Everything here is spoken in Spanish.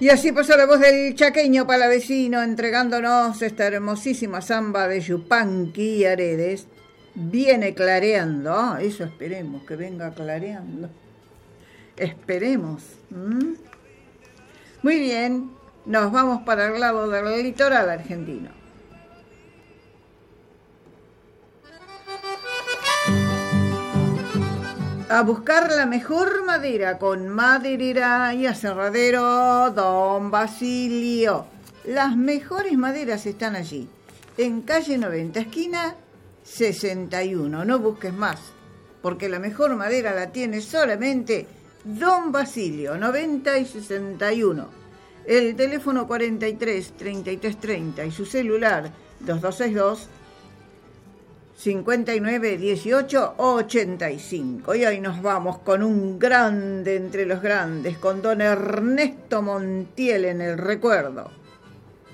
Y así pasó la voz del chaqueño palavecino entregándonos esta hermosísima samba de Yupanqui y Aredes. Viene clareando, eso esperemos, que venga clareando. Esperemos. Muy bien, nos vamos para el lado del litoral argentino. A buscar la mejor madera con maderera y aserradero Don Basilio. Las mejores maderas están allí, en calle 90, esquina 61. No busques más, porque la mejor madera la tiene solamente Don Basilio, 90 y 61. El teléfono 43 33 30 y su celular 2262 59 18 85. Y hoy nos vamos con un grande entre los grandes, con don Ernesto Montiel en el recuerdo.